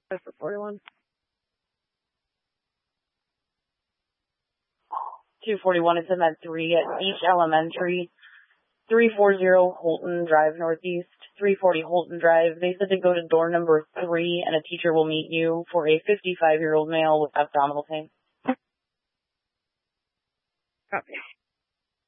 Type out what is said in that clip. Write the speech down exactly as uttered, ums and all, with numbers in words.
That's for forty-one. two forty-one, it's in that three at Beach Elementary, three forty Holton Drive Northeast, three forty Holton Drive. They said to go to door number three, and a teacher will meet you for a fifty-five-year-old male with abdominal pain. Copy.